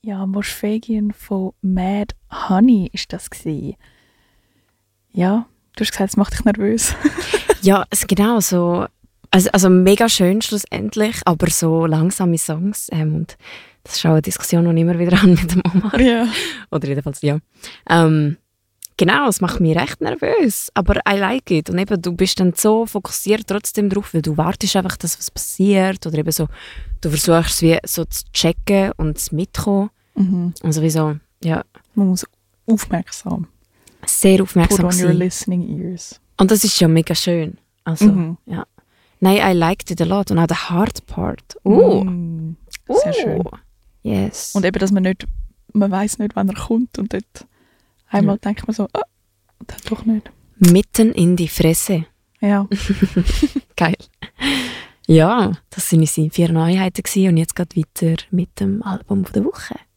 Ja, Moschfegin von Mad Honey ist das gewesen. Ja, du hast gesagt, es macht dich nervös. Ja, genau so. Also mega schön schlussendlich, aber so langsame Songs. Und das ist auch eine Diskussion, die ich immer wieder an mit dem Omar. Ja. Oder jedenfalls, ja. Genau, es macht mich recht nervös, aber I like it. Und eben, du bist dann so fokussiert trotzdem drauf, weil du wartest einfach, dass was passiert. Oder eben so, du versuchst es wie so zu checken und zu mitkommen. Mhm. Und sowieso, ja. Man muss aufmerksam. Sehr aufmerksam Put on your sein. listening ears. Und das ist ja mega schön. Also, ja. Nein, I liked it a lot. Und auch der Hard Part. Sehr schön. Yes. Und eben, dass man weiss nicht, wann er kommt und dort einmal denkt man so, das doch nicht. Mitten in die Fresse. Ja. Geil. Ja, das waren unsere 4 Neuheiten gewesen und jetzt geht weiter mit dem Album der Woche.